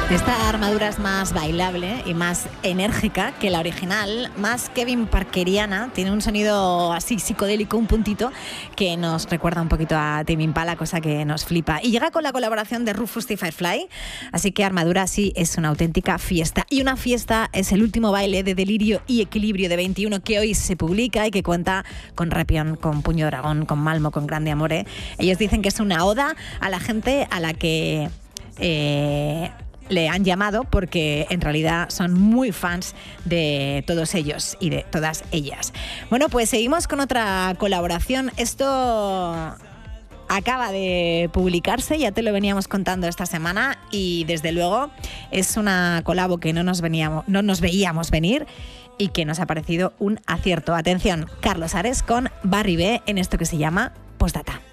Esta armadura es más bailable y más enérgica que la original, más Kevin Parkeriana, tiene un sonido así psicodélico, un puntito que nos recuerda un poquito a Tame Impala, cosa que nos flipa. Y llega con la colaboración de Rufus T. Firefly, así que Armadura sí es una auténtica fiesta. Y una fiesta es el último baile de Delirio y Equilibrio de 21 que hoy se publica y que cuenta con Repión, con Puño Dragón, con Malmo, con Grande Amore. Ellos dicen que es una oda a la gente a la que le han llamado porque en realidad son muy fans de todos ellos y de todas ellas. Bueno, pues seguimos con otra colaboración. Esto acaba de publicarse, ya te lo veníamos contando esta semana y desde luego es una colabo que no nos veíamos venir y que nos ha parecido un acierto. Atención, Carlos Ares con Barry B en esto que se llama Postdata.